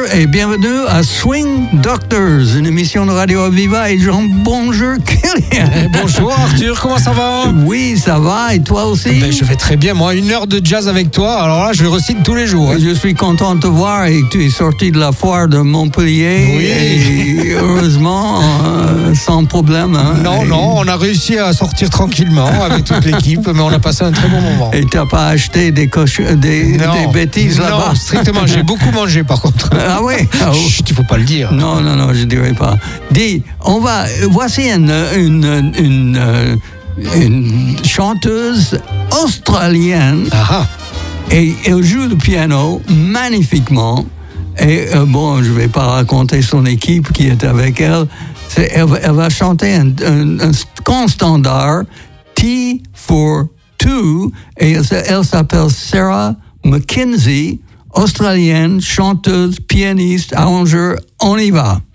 et bienvenue à Swing Doctors, une émission de Radio Aviva et bonjour Kylian. Bonjour Arthur, comment ça va? Oui, ça va, et toi aussi? Je vais très bien, moi, 1 heure de jazz avec toi, alors là je le recite tous les jours. Je suis content de te voir et tu es sorti de la foire de Montpellier. Oui. Et heureusement, sans problème. Non, on a réussi à sortir tranquillement avec toute l'équipe, mais on a passé un très bon moment. Et t'as pas acheté des bêtises là-bas? Non, strictement, j'ai beaucoup mangé par contre. Ah oui? Chut, il faut pas le dire. Non, je dirais pas. Dis, voici une chanteuse australienne. Ah. Et elle joue le piano magnifiquement. Et je vais pas raconter son équipe qui est avec elle. Elle va chanter un grand standard, T for Two, et elle s'appelle Sarah McKenzie, australienne, chanteuse, pianiste, arrangeur. On y va.